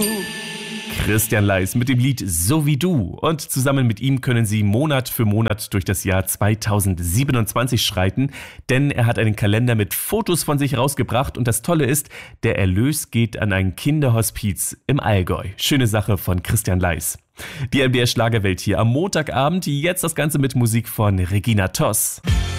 Christian Leis mit dem Lied So wie du. Und zusammen mit ihm können Sie Monat für Monat durch das Jahr 2027 schreiten, denn er hat einen Kalender mit Fotos von sich rausgebracht und das Tolle ist, der Erlös geht an ein Kinderhospiz im Allgäu. Schöne Sache von Christian Leis. Die MDR Schlagerwelt hier am Montagabend, jetzt das Ganze mit Musik von Regina Toss.